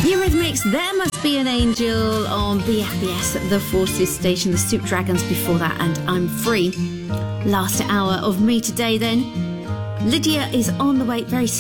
Eurythmics, There Must Be an Angel on BFBS, The Forces Station, the Soup Dragons before that, and I'm Free. Last hour of me today then. Lydia is on the way very soon.